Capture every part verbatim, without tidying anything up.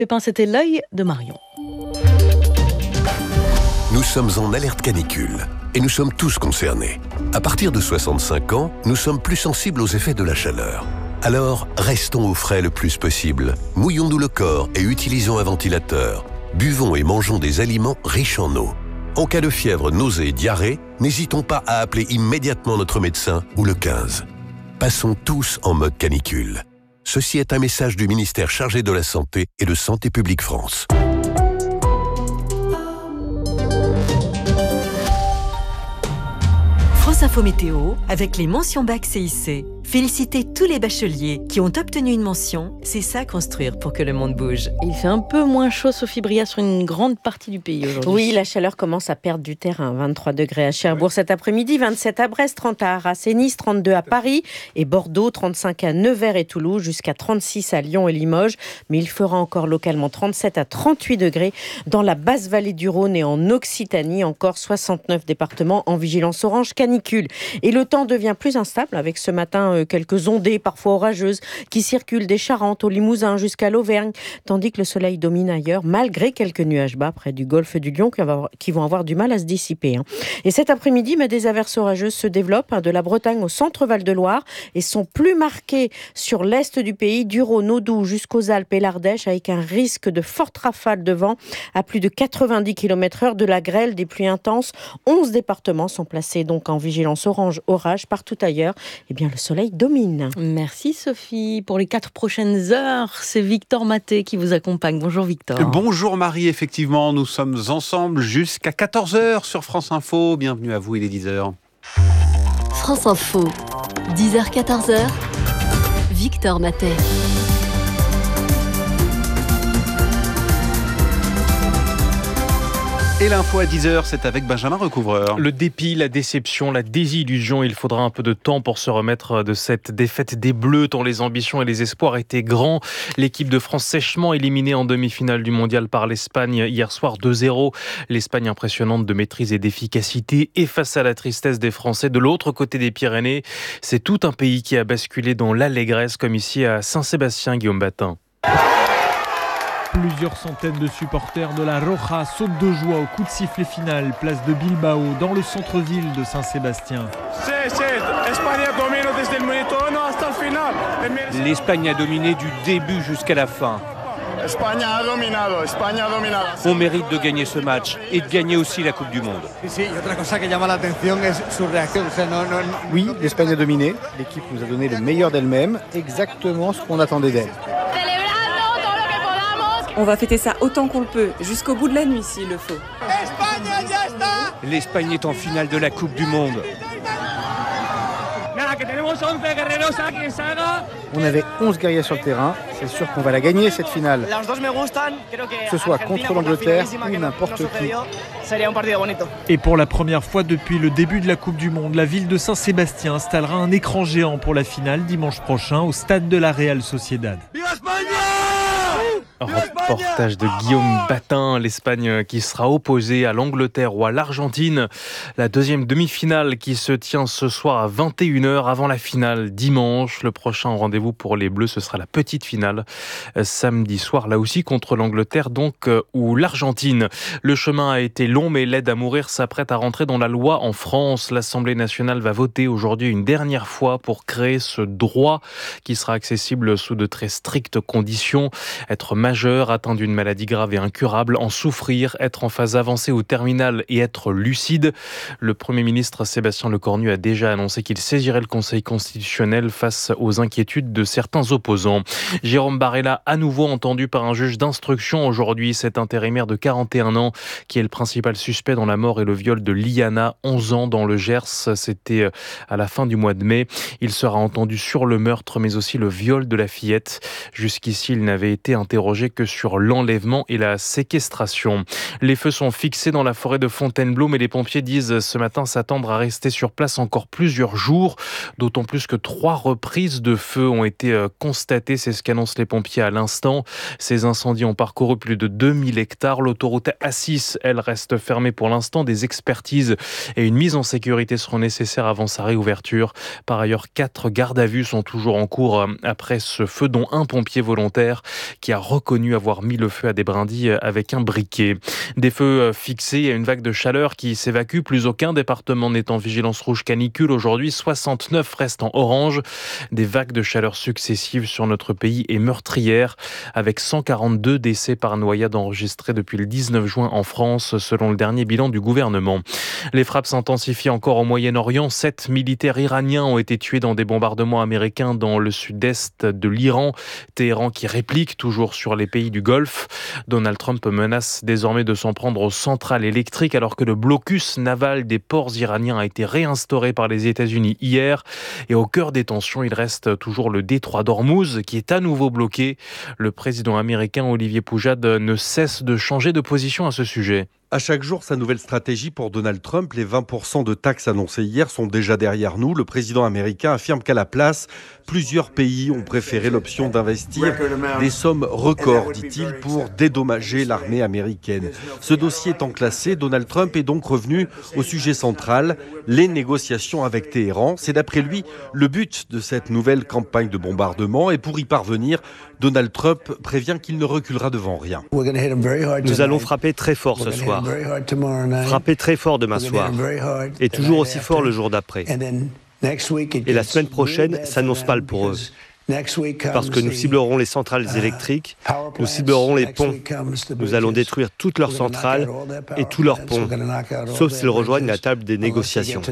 Pépin, c'était l'œil de Marion. Nous sommes en alerte canicule et nous sommes tous concernés. À partir de soixante-cinq ans, nous sommes plus sensibles aux effets de la chaleur. Alors, restons au frais le plus possible. Mouillons-nous le corps et utilisons un ventilateur. Buvons et mangeons des aliments riches en eau. En cas de fièvre, nausée et diarrhée, n'hésitons pas à appeler immédiatement notre médecin ou le quinze. Passons tous en mode canicule. Ceci est un message du ministère chargé de la Santé et de Santé publique France. France Info Météo avec les mentions bac C I C. Félicitez tous les bacheliers qui ont obtenu une mention. C'est ça construire pour que le monde bouge. Il fait un peu moins chaud, Sophie Bria, sur une grande partie du pays aujourd'hui. Oui, la chaleur commence à perdre du terrain. vingt-trois degrés à Cherbourg cet après-midi, vingt-sept à Brest, trente à Arras et Nice, trente-deux à Paris et Bordeaux, trente-cinq à Nevers et Toulouse, jusqu'à trente-six à Lyon et Limoges. Mais il fera encore localement trente-sept à trente-huit degrés dans la basse vallée du Rhône et en Occitanie. Encore soixante-neuf départements en vigilance orange canicule. Et le temps devient plus instable avec ce matin euh, quelques ondées, parfois orageuses, qui circulent des Charentes au Limousin jusqu'à l'Auvergne, tandis que le soleil domine ailleurs, malgré quelques nuages bas près du golfe du Lion qui, va, qui vont avoir du mal à se dissiper. Hein. Et cet après-midi, mais des averses orageuses se développent hein, de la Bretagne au centre Val-de-Loire et sont plus marquées sur l'est du pays, du Rhône au Doubs jusqu'aux Alpes et l'Ardèche, avec un risque de fortes rafales de vent à plus de quatre-vingt-dix kilomètres heure, de la grêle, des pluies intenses. onze départements sont placés donc en vigilance orange orage. Partout ailleurs, eh bien, le soleil domine. Merci Sophie. Pour les quatre prochaines heures, c'est Victor Maté qui vous accompagne. Bonjour Victor. Bonjour Marie, effectivement, nous sommes ensemble jusqu'à quatorze heures sur France Info. Bienvenue à vous, il est dix heures. France Info, dix heures quatorze heures, Victor Maté. Et l'info à dix heures, c'est avec Benjamin Recouvreur. Le dépit, la déception, la désillusion, il faudra un peu de temps pour se remettre de cette défaite des Bleus, dont les ambitions et les espoirs étaient grands. L'équipe de France sèchement éliminée en demi-finale du mondial par l'Espagne hier soir deux zéro. L'Espagne impressionnante de maîtrise et d'efficacité. Et face à la tristesse des Français, de l'autre côté des Pyrénées, c'est tout un pays qui a basculé dans l'allégresse, comme ici à Saint-Sébastien, Guillaume Batin. Plusieurs centaines de supporters de la Roja sautent de joie au coup de sifflet final, place de Bilbao, dans le centre-ville de Saint-Sébastien. L'Espagne a dominé du début jusqu'à la fin. On mérite de gagner ce match et de gagner aussi la Coupe du Monde. Oui, l'Espagne a dominé. L'équipe nous a donné le meilleur d'elle-même, exactement ce qu'on attendait d'elle. On va fêter ça autant qu'on le peut, jusqu'au bout de la nuit s'il le faut. L'Espagne est en finale de la Coupe du Monde. On avait onze guerriers sur le terrain, c'est sûr qu'on va la gagner cette finale. Que ce soit contre l'Angleterre ou n'importe qui. Et pour la première fois depuis le début de la Coupe du Monde, la ville de Saint-Sébastien installera un écran géant pour la finale dimanche prochain au stade de la Real Sociedad. Reportage de Guillaume Batin, l'Espagne qui sera opposée à l'Angleterre ou à l'Argentine. La deuxième demi-finale qui se tient ce soir à vingt et une heures avant la finale dimanche. Le prochain rendez-vous pour les Bleus, ce sera la petite finale samedi soir, là aussi contre l'Angleterre donc ou l'Argentine. Le chemin a été long, mais l'aide à mourir s'apprête à rentrer dans la loi en France. L'Assemblée nationale va voter aujourd'hui une dernière fois pour créer ce droit qui sera accessible sous de très strictes conditions. Être majeur, atteint d'une maladie grave et incurable, en souffrir, être en phase avancée ou terminale et être lucide. Le Premier ministre Sébastien Lecornu a déjà annoncé qu'il saisirait le Conseil constitutionnel face aux inquiétudes de certains opposants. Jérôme Barella, à nouveau entendu par un juge d'instruction aujourd'hui, cet intérimaire de quarante et un ans qui est le principal suspect dans la mort et le viol de Liana, onze ans, dans le Gers. C'était à la fin du mois de mai. Il sera entendu sur le meurtre mais aussi le viol de la fillette. Jusqu'ici, il n'avait été interrogé que sur l'enlèvement et la séquestration. Les feux sont fixés dans la forêt de Fontainebleau, mais les pompiers disent ce matin s'attendre à rester sur place encore plusieurs jours, d'autant plus que trois reprises de feu ont été constatées, c'est ce qu'annoncent les pompiers à l'instant. Ces incendies ont parcouru plus de deux mille hectares. L'autoroute A six, elle, reste fermée pour l'instant. Des expertises et une mise en sécurité seront nécessaires avant sa réouverture. Par ailleurs, quatre gardes à vue sont toujours en cours après ce feu, dont un pompier volontaire qui a reconnu reconnu avoir mis le feu à des brindilles avec un briquet. Des feux fixés à une vague de chaleur qui s'évacue. Plus aucun département n'est en vigilance rouge canicule. Aujourd'hui, soixante-neuf restent en orange. Des vagues de chaleur successives sur notre pays et meurtrières, avec cent quarante-deux décès par noyade enregistrés depuis le dix-neuf juin en France, selon le dernier bilan du gouvernement. Les frappes s'intensifient encore au Moyen-Orient. Sept militaires iraniens ont été tués dans des bombardements américains dans le sud-est de l'Iran. Téhéran qui réplique toujours sur les pays du Golfe. Donald Trump menace désormais de s'en prendre aux centrales électriques alors que le blocus naval des ports iraniens a été réinstauré par les États-Unis hier. Et au cœur des tensions, il reste toujours le détroit d'Ormuz qui est à nouveau bloqué. Le président américain Olivier Poujade ne cesse de changer de position à ce sujet. À chaque jour, sa nouvelle stratégie pour Donald Trump. Les vingt pour cent de taxes annoncées hier sont déjà derrière nous. Le président américain affirme qu'à la place, plusieurs pays ont préféré l'option d'investir des sommes records, dit-il, pour dédommager l'armée américaine. Ce dossier étant classé, Donald Trump est donc revenu au sujet central, les négociations avec Téhéran. C'est d'après lui le but de cette nouvelle campagne de bombardement. Et pour y parvenir, Donald Trump prévient qu'il ne reculera devant rien. Nous allons frapper très fort ce soir. Frapper très fort demain soir et toujours aussi fort le jour d'après. Et la semaine prochaine s'annonce pâle pour eux. Parce que nous ciblerons les centrales électriques, nous ciblerons les ponts. Nous allons détruire toutes leurs centrales et tous leurs ponts, sauf s'ils rejoignent la table des négociations.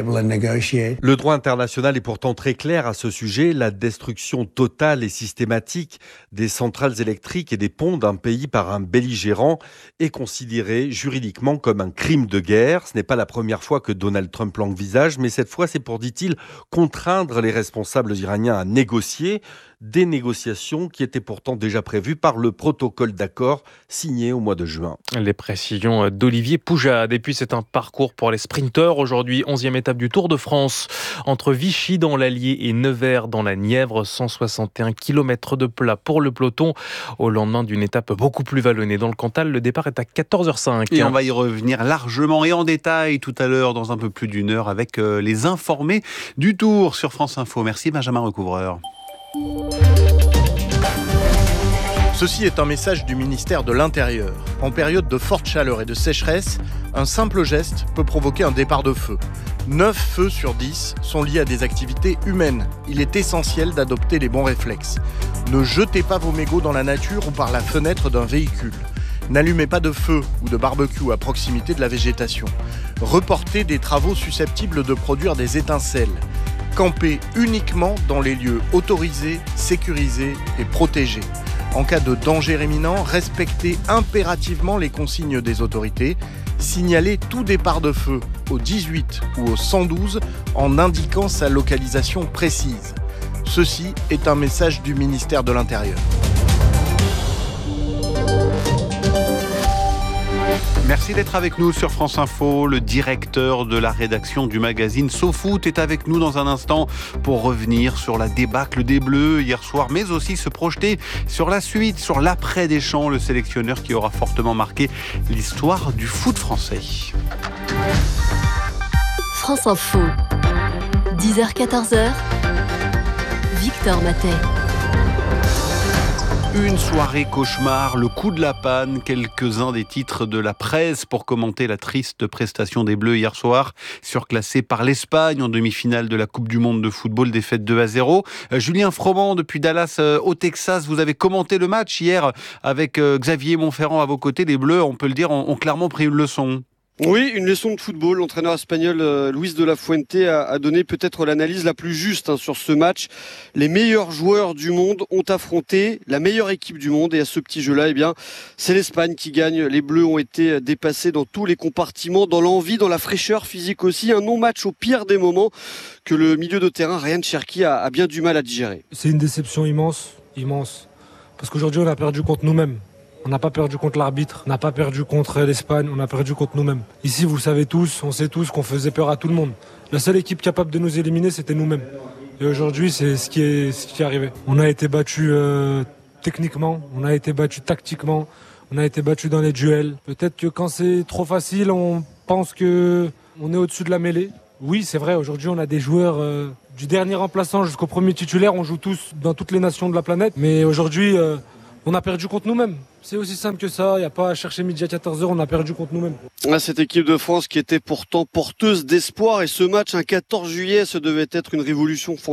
Le droit international est pourtant très clair à ce sujet. La destruction totale et systématique des centrales électriques et des ponts d'un pays par un belligérant est considérée juridiquement comme un crime de guerre. Ce n'est pas la première fois que Donald Trump l'envisage, mais cette fois c'est pour, dit-il, contraindre les responsables iraniens à négocier. Des négociations qui étaient pourtant déjà prévues par le protocole d'accord signé au mois de juin. Les précisions d'Olivier Poujade. Et puis c'est un parcours pour les sprinteurs. Aujourd'hui, onzième étape du Tour de France. Entre Vichy dans l'Allier et Nevers dans la Nièvre, cent soixante et un kilomètres de plat pour le peloton. Au lendemain d'une étape beaucoup plus vallonnée dans le Cantal, le départ est à quatorze heures cinq. Et on va y revenir largement et en détail tout à l'heure dans un peu plus d'une heure avec les informés du Tour sur France Info. Merci Benjamin Recouvreur. Ceci est un message du ministère de l'Intérieur. En période de forte chaleur et de sécheresse, un simple geste peut provoquer un départ de feu. neuf feux sur dix sont liés à des activités humaines. Il est essentiel d'adopter les bons réflexes. Ne jetez pas vos mégots dans la nature ou par la fenêtre d'un véhicule. N'allumez pas de feu ou de barbecue à proximité de la végétation. Reportez des travaux susceptibles de produire des étincelles. Campez uniquement dans les lieux autorisés, sécurisés et protégés. En cas de danger imminent, respectez impérativement les consignes des autorités. Signalez tout départ de feu au dix-huit ou au cent douze en indiquant sa localisation précise. Ceci est un message du ministère de l'Intérieur. Merci d'être avec nous sur France Info. Le directeur de la rédaction du magazine SoFoot est avec nous dans un instant pour revenir sur la débâcle des Bleus hier soir, mais aussi se projeter sur la suite, sur l'après-Deschamps, le sélectionneur qui aura fortement marqué l'histoire du foot français. France Info, dix heures quatorze heures, Victor Matet. Une soirée cauchemar, le coup de la panne, quelques-uns des titres de la presse pour commenter la triste prestation des Bleus hier soir, surclassés par l'Espagne en demi-finale de la Coupe du Monde de football, défaite deux à zéro. Euh, Julien Froment, depuis Dallas euh, au Texas, vous avez commenté le match hier avec euh, Xavier Monferrand à vos côtés. Les Bleus, on peut le dire, ont, ont clairement pris une leçon. Oui, une leçon de football. L'entraîneur espagnol euh, Luis de la Fuente a, a donné peut-être l'analyse la plus juste hein, sur ce match. Les meilleurs joueurs du monde ont affronté la meilleure équipe du monde et à ce petit jeu-là, eh bien, c'est l'Espagne qui gagne. Les Bleus ont été dépassés dans tous les compartiments, dans l'envie, dans la fraîcheur physique aussi. Un non-match au pire des moments que le milieu de terrain, Ryan Cherki, a, a bien du mal à digérer. C'est une déception immense, immense. Parce qu'aujourd'hui, on a perdu contre nous-mêmes. On n'a pas perdu contre l'arbitre, on n'a pas perdu contre l'Espagne, on a perdu contre nous-mêmes. Ici, vous le savez tous, on sait tous qu'on faisait peur à tout le monde. La seule équipe capable de nous éliminer, c'était nous-mêmes. Et aujourd'hui, c'est ce qui est, ce qui est arrivé. On a été battus euh, techniquement, on a été battus tactiquement, on a été battus dans les duels. Peut-être que quand c'est trop facile, on pense qu'on est au-dessus de la mêlée. Oui, c'est vrai, aujourd'hui, on a des joueurs... Euh, du dernier remplaçant jusqu'au premier titulaire, on joue tous dans toutes les nations de la planète. Mais aujourd'hui... Euh, On a perdu contre nous-mêmes. C'est aussi simple que ça, il n'y a pas à chercher midi à quatorze heures, on a perdu contre nous-mêmes. Cette équipe de France qui était pourtant porteuse d'espoir et ce match, un quatorze juillet, ce devait être une révolution